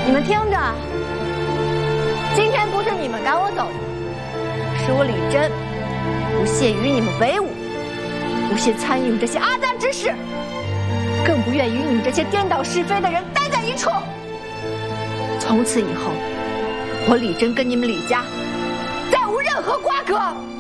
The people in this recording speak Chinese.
你们听着，今天不是你们赶我走的，是我李真不屑与你们为伍，不屑参与这些阿杂之事，更不愿与你们这些颠倒是非的人待在一处。从此以后，我李真跟你们李家再无任何瓜葛。